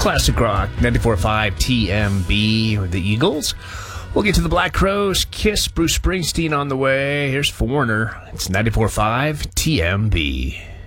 Classic rock, 94.5 TMB with the Eagles. We'll get to the Black Crowes, Kiss, Bruce Springsteen on the way. Here's Foreigner. It's 94.5 TMB.